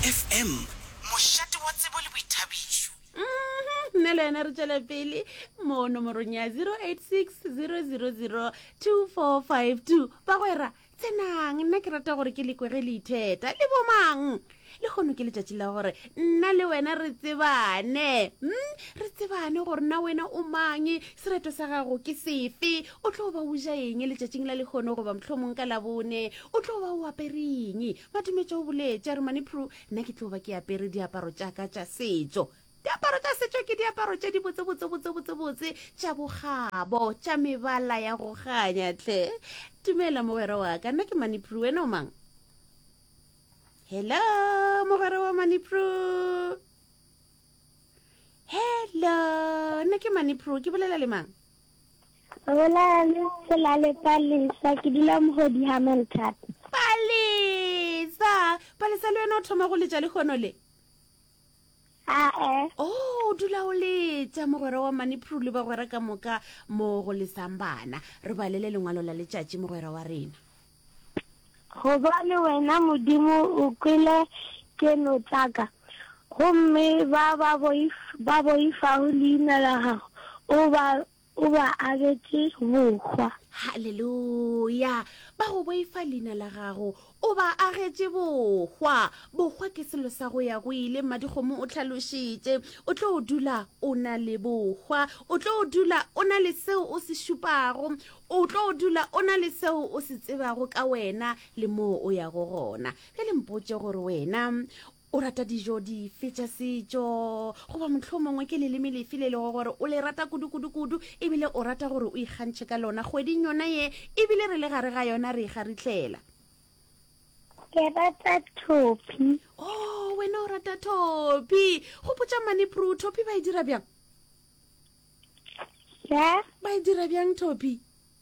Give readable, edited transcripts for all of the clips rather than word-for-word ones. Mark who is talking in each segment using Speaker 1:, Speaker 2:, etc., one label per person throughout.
Speaker 1: FM mošate wa tsebo le boithabišo.
Speaker 2: nne le ena re tšwela pele mo nomorong ya 0860002452 bagwera tsenang nna ke rata gore ke lekwege le itheta le bomang le kgono ke letšatši la gore nna le wena re tsebane gore na wena o mang, sereto sa gago ke sefe, o tlo ba o ja eng letšatšing la lekgono goba mohlomong ka labone, o tlo ba o apereng matumetša o boletse a re Manipro nna ke tlo ba ke apere diaparo tša ka tša setšo. Diaparo tša setšo ke diaparo tša di botse tša bogabo tša mebala ya go ganya tle. Dumela mogwera wa ka, nna ke Manipro, wena o mang? Hello mogwera wa Manipro. Hello, nna ke Manipro, ke bolela le mang?
Speaker 3: Bolela le Selale Palesa, ke dula Mohodi Hamilton.
Speaker 2: Palesa le wena o thoma go letša le kgono le? Oh, dula o letša mogwera wa Manipro le bagwera ka moka mo go lesang bana. Re balele lengwalo la letšatši mogwera wa rena.
Speaker 3: Go ba le wena modimo o kwele keno tsaka, gomme ba boifago leina la gago o ba abetse bokgwa.
Speaker 2: Halleluja, ba go boifa leina la gago o ba agetše bokgwa. Bokgwa ke selo sa go ya go ile Madikgomo o tlhalošitše, o tlo o dula o na le bokgwa, o tlo o dula o na le seo o se šupago, o tlo o dula o na le seo o se tsebago ka wena le moo o ya go gona. Ke le mpotše gore wena o rata dijo di fetša setšo goba mohlomongwe ke leleme lefe le lego gore o le rata kudu ebile o rata gore o ikgantšhe ka lona kgweding yona ye ebile re le gare ga yona re ikgaritlela?
Speaker 3: Ke rata thopi.
Speaker 2: Oh, wena o rata thopi. Go potša Manipro, thopi ba e dira bjang?
Speaker 3: Ya?
Speaker 2: Ba e dira bjang thopi?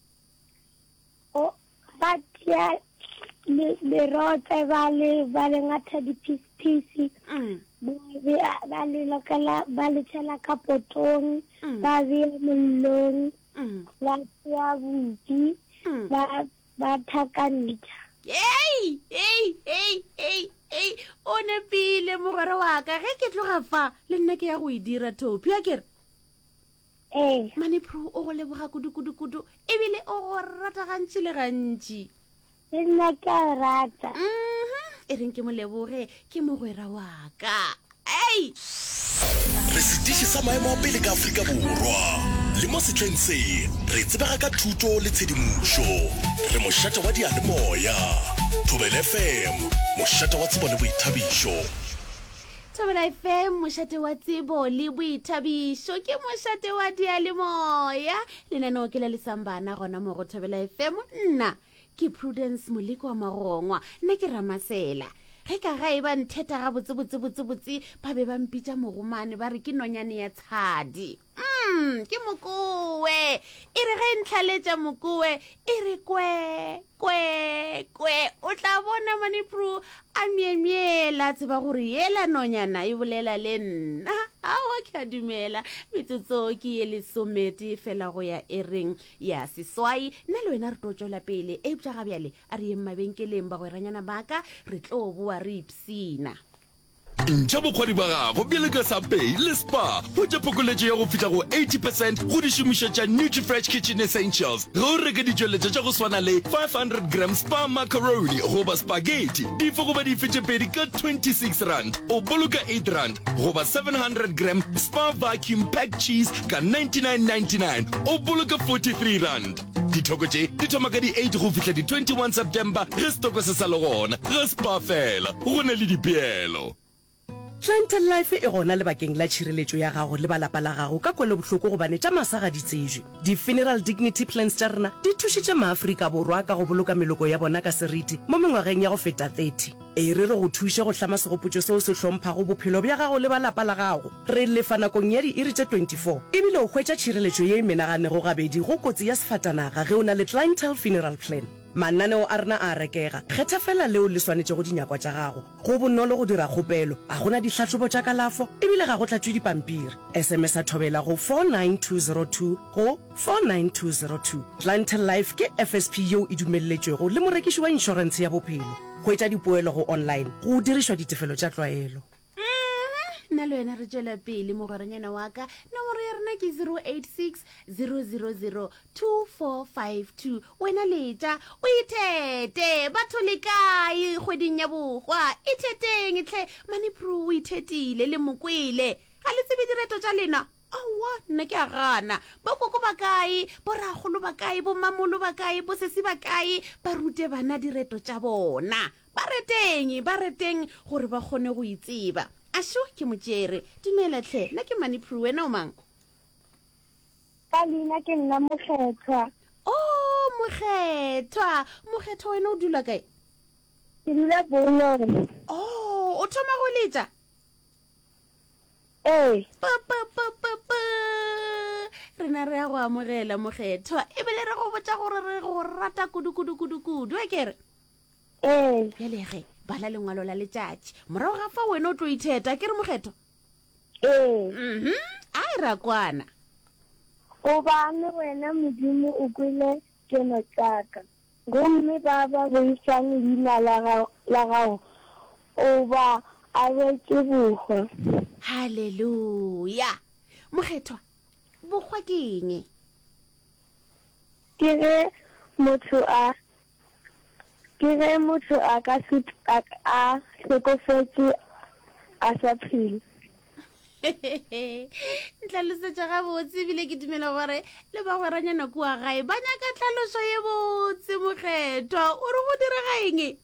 Speaker 3: O ba tia le rote ba le ngata di-piece ba le lokela ba le tšhela ka potong, ba beya mollong, ba tia bupi, ba thakantšha.
Speaker 2: O nepile mogwera wa ka, ge ke tloga fa le nna ke ya go e dira thopi a kere. Manipro o go leboga kudu ebile o go rata gantši le gantši.
Speaker 3: Nna ke a rata.
Speaker 2: E reng ke mo leboge, ke mogwera wa ka.
Speaker 1: Re sediši sa maemo a pele ka Afrika Borwa le mo setleng se re tsebega ka thuto le tshedimošo. Re mošate wa dialemoya, Thobela FM, mošate wa tsebo le boithabišo.
Speaker 2: Thobela FM, mošate wa tsebo le boithabišo, ke mošate wa dialemoya. Lenaneo ke le lesang bana gona mo go Thobela FM. Nna ke Prudence Moleko wa Magongwa, nna ke Ramasela. Ge ka ga e ba ntheta ga botse ba be ba mpitša mogomane ba re ke nonyane ya tshadi. Ke mokowe, e re ge ntlhaletša mokowe e re kwe o tla bona Manipro a miemiela tseba gore yela nonyana e bolela le nna. Awa ke a dumela, metsotso ke ye lesomete fela go ya ereng ya seswai. Nna le wena re tlo tšwela pele eupša gabjale a re yeng mabenkeleng bagweranyana baka re tlo boa re ipsina.
Speaker 4: Ntšha bokgwadi ba gago bjale ka Sapay le Spa go tša phokoletšo ya go fihla go 80% go di šomišo tša NutriFresh Kitchen Essentials. Ge o reke ditšweletša tša go swana le 500 gram Spa macaroni goba spaghetti difo goba difetše pedi ka 26 rand, o boloka 8 rand, goba 700 gram Spa vacuum packed cheese ka 99.99, o boloka 43 rand. Dithoko tše di thoma ka di 8 go fihla di 21 September ge stoko se sa le gona ge Spa fela go na le dipeelo.
Speaker 5: Clientele Life e gona lebakeng la tšhireletšo ya gago le balapa la gago ka kwele bohloko gobane tša masa ga di tsejwe. Di-funeral dignity plans tša rena di thušitše maAfrika Borwa ka go boloka meloko ya bona ka seriti mo mengwageng ya go feta 30. Re re go thuše go hlama segopotšo seo se hlomphago bophelo bja gago le balapa la gago. Re lefa nakong ya di-iri tše 24 ebile o hwetša tšhireletšo ye menaganego gabedi go kotsi ya sefatanaga ge o na le clientele funeral plan. Mananeo a rena a rekega, kgetha fela leo le swanetše go dinyakwa tša gago. Go bonolo go dira kgopelo, a gona ditlhatlhobo tša kalafo ebile ga go tlatšwe dipampiri. SMS a thobela go 49202 go 49202. Clientele Life ke FSP yeo e dumelletšwego le morekiši wa inšorense ya bophelo. go etsa dipoelo go online go dirišwa ditefelo tša tlwaelo.
Speaker 2: nna le wena re tšwela pele mogoranyana wa ka nomoro ya rena ke 086 000 2452 wena letša o ithete batho le kae kgweding ya bogwa itheteng tle manipro o ithetile le mokwele ga le tsebe direto tša lena aowa nna ke a gana bokoko ba kae boragolo ba kae bomamolo ba kae bosesi ba kae ba rute bana direto tša bona ba reteng gore ba kgone go itseba asho ke motšere dumela tlhe nna ke manipro wena o mang
Speaker 3: ka leina ke nna Mokgethwa.
Speaker 2: Mokgethwa wena o dula kae
Speaker 3: Ke dula Bongong.
Speaker 2: o thoma go letša
Speaker 3: Ee.
Speaker 2: rena re ya go amogela Mokgethwa ebile re go botša gore re go rata kudu a kere
Speaker 3: Ee.
Speaker 2: bjalege bala lengwalo la letšatši morago ga fa wena o tlo itheta ke re Mokgethwa
Speaker 3: Ee.
Speaker 2: a e rakwana
Speaker 3: Gobane wena Modimo o kwele keno tsaka. Gomme ba ba boifang leina la gago o ba abetse bogwa.
Speaker 2: halleluja Mokgethwa bogwa ke eng
Speaker 3: Ke ge motho a ka a hlokofetse a sa phele.
Speaker 2: ntlhalosetša gabotse ebile ke dumela gore le bagweranyana kua gae ba nyaka tlhaloso ye botse Mokgethwa o re go direga eng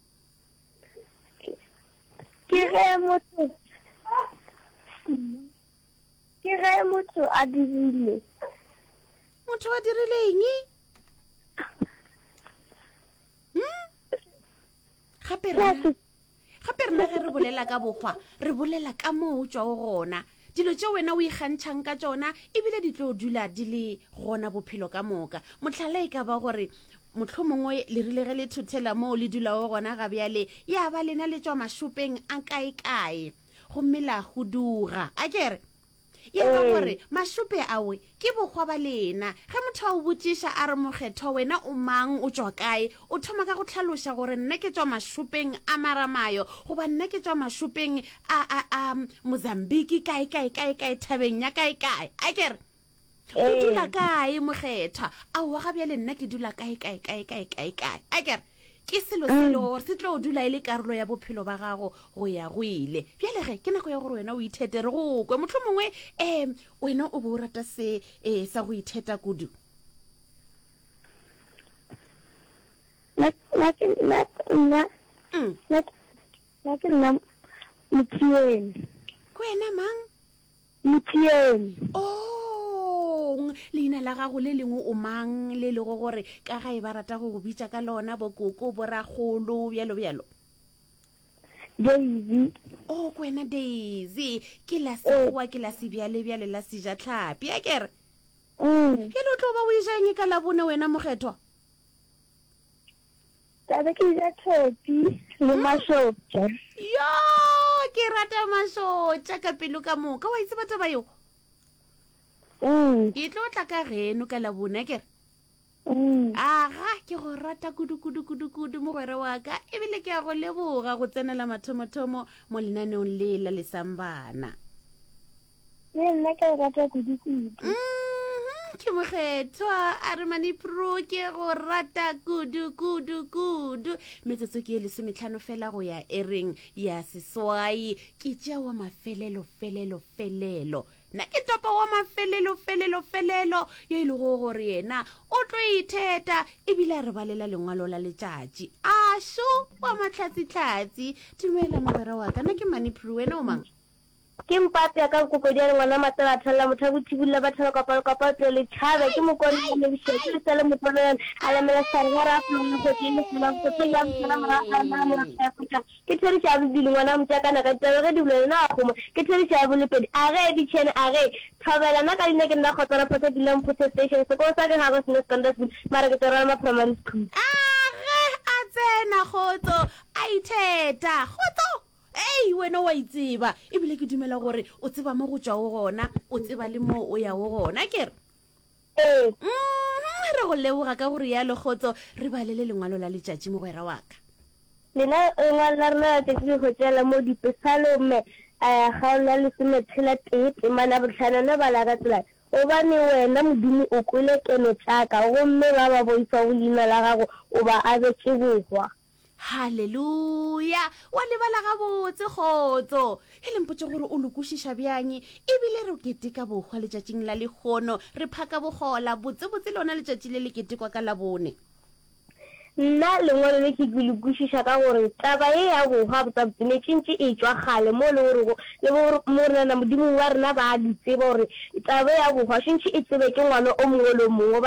Speaker 3: Ke ge motho a dirile.
Speaker 2: motho wa dirile eng gape rena ge re bolela ka bogwa re bolela ka moo o tswa o gona dilo tše wena o ikgantšhang ka tšona ebile di tlo dula di le gona bophelo ka moka motlhala e ka ba gore motlho mongwe le rile ge le thothela moo le dula o gona ga bjale ya ba lena le tswa mašopeng a kae gomme la huduga a kere ye ka gore mašope awe ke bogwa ba lena ge motho a o botšiša a re Mokgethwa wena o mang o tswa kae o thoma ka go tlhaloša gore nna ke tswa mašopeng a Maramayo goba nna ke tswa mašopeng a Mozambique kae thabeng ya kae a kere o dula kae Mokgethwa aowa ga bjale nna ke dula kae a kere ke selo gore se tlo o dula e le karolo ya bophelo ba gago go ya go ile bjale ge ke nako ya gore wena o ithete re go kwe motlho mongwe wena o bo o rata se sa go itheta kudu
Speaker 3: Nna Motieng.
Speaker 2: wena mang
Speaker 3: Motieng.
Speaker 2: leina la gago le lengwe o mang le lego gore ka ga e ba rata go go bitša ka lona bokoko boragolo bjalo
Speaker 3: Daisy.
Speaker 2: kwena Daisy ke la sekgowa ke la sebjale la seja tlhapi a kere bjale o tlo ba o ejang ka labone wena Mokgethwa
Speaker 3: Tabe ke ja thopi le masotja.
Speaker 2: yo ke rata masotja ka pelo ka moka wa itse batho ba yo ke tlo tla ka geno ka labone kere aga ke go rata kudu mogwere wa ka ebile ke a go leboga go tsenela mathomothomo mo lenaneong le la lesang bana
Speaker 3: Le nna ke rata kudu.
Speaker 2: ke Mokgethwa a re manipro ke go rata kudu metsotso ke e lesometlhano fela go ya ereng ya seswai ke tšea wa mafelelo nna ke topa wa mafelelo yo e le go gore yena o tlo itheta ebile a re balela lengwalo la letšatši asho wa matlhatsi dumela mogwera wa ka nna ke manipro wena o mang
Speaker 3: Ke mpate ka kopo di ngwana matla tlhalla motho a botsibulla ba tlhela ka le tšhabe ke mo kone le bishetse le tsela motho le a le mela sa ra flo go tsene fela go tsela motho mara ke tere tša bile ngwana motho ka na ka tsela ge di bule na go ke tere tša bule pedi a ge di tšhene a ge thobela na ka dina ke nna khotsana photse di leng photse station se go sa ke ga go sene standard mara ke tsara ma primary school
Speaker 2: a tsena khotso a itheta khotso wena wa itseba ebile ke dumela gore o tseba mo go tswa o gona o tseba le mo o ya o gona kere re go leboga ka gore ya lekgotso re balele lengwalo la letšatši mogwera wa ka
Speaker 3: lena ngwana la rena tse ke go tsela mo Dipesalome ga ona le semetshela tete mana botlhanana ba la ka tsela o bane wena modimo o kwele keno tsaka gomme ba ba boifa go lina la gago o ba abetse bogwa.
Speaker 2: Haleluya wa lebala gabotse Kgotso e lempotse gore o lokošiša bjang ebile re keteka bogwa letšatšing la lekgono re phaka bogola botsebotse lona letšatši le le ketekwa ka labone.
Speaker 3: Nna lengwalo le ke lokošiša ka gore taba e ya bogwa botsabotse metšintši e tšwa gale mo le gore le mo rena modimo wa rena ba a di tseba gore taba ya bogwa šintši e tsebe ke ngwana o mongwe le mongwe